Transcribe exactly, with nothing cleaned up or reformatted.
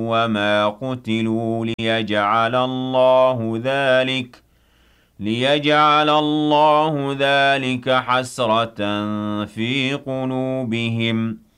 وما قتلوا ليجعل الله ذلك ليجعل الله ذلك حسرة في قلوبهم